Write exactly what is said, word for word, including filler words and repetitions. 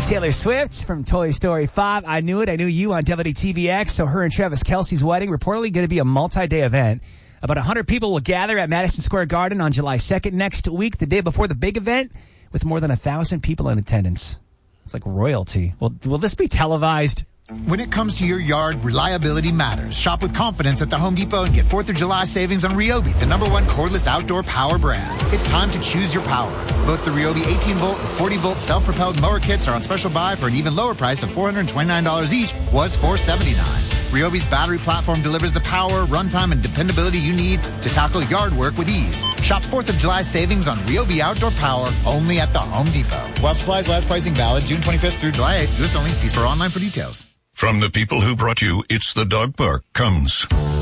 Taylor Swift from Toy Story five. I Knew It. I Knew You on W T V X. So her and Travis Kelce's wedding, reportedly going to be a multi-day event. About one hundred people will gather at Madison Square Garden on July second next week, the day before the big event, with more than one thousand people in attendance. It's like royalty. Well, will this be televised? When it comes to your yard, reliability matters. Shop with confidence at the Home Depot and get fourth of July savings on Ryobi, the number one cordless outdoor power brand. It's time to choose your power. Both the Ryobi eighteen volt and forty volt self-propelled mower kits are on special buy for an even lower price of four hundred twenty-nine dollars each, was four hundred seventy-nine dollars. Ryobi's battery platform delivers the power, runtime, and dependability you need to tackle yard work with ease. Shop fourth of July savings on Ryobi outdoor power only at the Home Depot. While supplies last, pricing valid June twenty-fifth through July eighth. U S only. See store online for details. From the people who brought you It's the Dog Park comes